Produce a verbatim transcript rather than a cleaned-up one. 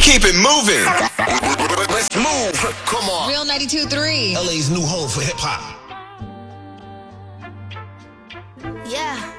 keep it moving. Let's move. Come on. Real ninety-two point three. L A's new home for hip hop. Yeah.